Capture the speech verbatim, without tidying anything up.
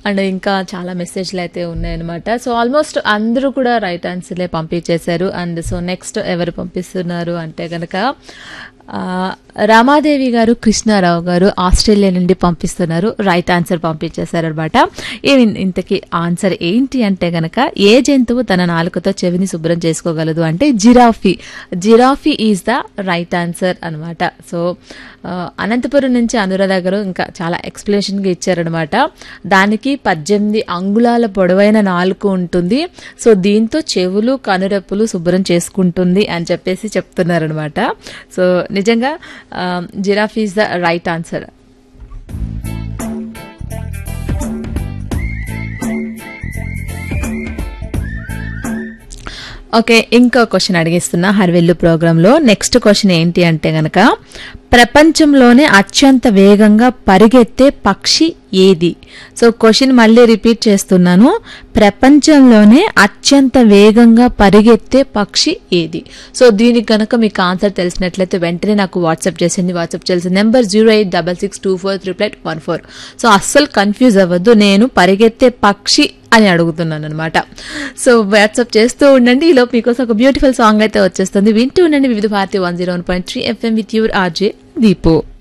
And ఇంకా చాలా మెసేజ్లు అయితే ఉన్నాయన్నమాట. సో ఆల్మోస్ట్ అందరూ కూడా రైట్ ఆన్సర్లే పంపించేశారు. అండ్ సో నెక్స్ట్ ఎవరు పంపిస్తున్నారు అంటే కనుక రామాదేవి గారు కృష్ణారావు గారు ఆస్ట్రేలియా నుండి పంపిస్తున్నారు. రైట్ ఆన్సర్ పంపించేశారు అనమాట. ఇంతకీ ఆన్సర్ ఏంటి అంటే గనక ఏ జంతువు తన నాలుకతో చెవిని శుభ్రం చేసుకోగలదు అంటే giraffe. Giraffe is the right answer అనమాట. సో అనంతపురం నుంచి అనురాధ గారు ఇంకా చాలా ఎక్స్ప్లెనేషన్గా ఇచ్చారనమాట. దానికి పద్దెనిమిది అంగుళాల పొడవైన నాలుక ఉంటుంది. సో దీంతో చెవులు కనురెప్పులు శుభ్రం చేసుకుంటుంది అని చెప్పేసి చెప్తున్నారనమాట. సో నిజంగా giraffe is the right answer. Okay, ఇంకో క్వశ్చన్ అడిగిస్తున్నా హర్వెల్లు ప్రోగ్రాంలో. నెక్స్ట్ క్వశ్చన్ ఏంటి అంటే గనక ప్రపంచంలోనే అత్యంత వేగంగా పరిగెత్తే పక్షి ఏది? సో క్వశ్చన్ మళ్ళీ రిపీట్ చేస్తున్నాను. ప్రపంచంలోనే అత్యంత వేగంగా పరిగెత్తే పక్షి ఏది? సో దీనికి కనుక మీకు ఆన్సర్ తెలిసినట్లయితే వెంటనే నాకు వాట్సాప్ చేసింది. వాట్సాప్ చేసిన number zero eight double six two four triple eight one four. So అస్సలు కన్ఫ్యూజ్ అవ్వద్దు, నేను పరిగెత్తే పక్షి అని అడుగుతున్నాను అనమాట. సో వాట్సాప్ చేస్తూ ఉండండి. ఈలోపు మీకోసం ఒక బ్యూటిఫుల్ సాంగ్ అయితే వచ్చేస్తుంది. వింటూ ఉండండి వివిధ Bharati one zero one point three FM with your RJ Deepu.